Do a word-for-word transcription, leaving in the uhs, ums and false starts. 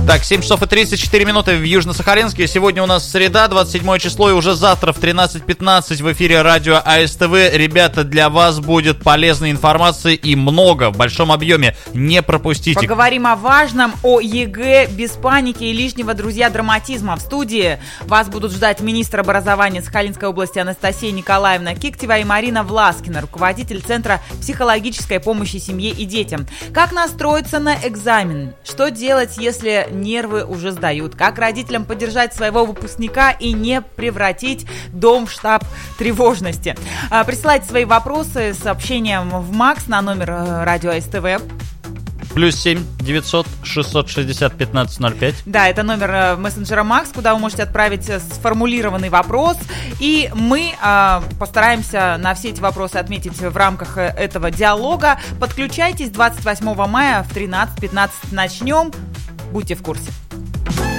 Так, семь часов и тридцать четыре минуты в Южно-Сахалинске. Сегодня у нас среда, двадцать седьмое число, и уже завтра в тринадцать пятнадцать в эфире радио АСТВ. Ребята, для вас будет полезной информации и много, в большом объеме. Не пропустите. Поговорим о важном, о ЕГЭ, без паники и лишнего, друзья, драматизма. В студии вас будут ждать министр образования Сахалинской области Анастасия Николаевна Киктева и Марина Власкина, руководитель Центра психологической помощи семье и детям. Как настроиться на экзамен? Что делать, если нервы уже сдают? Как родителям поддержать своего выпускника и не превратить дом в штаб тревожности? А, присылайте свои вопросы с сообщением в МАКС на номер радио АСТВ. Плюс семь девятьсот шестьсот шестьдесят пятнадцать ноль пять. Да, это номер мессенджера МАКС, куда вы можете отправить сформулированный вопрос. И мы э, постараемся на все эти вопросы отметить в рамках этого диалога. Подключайтесь, двадцать восьмого мая в тринадцать пятнадцать начнем. Будьте в курсе.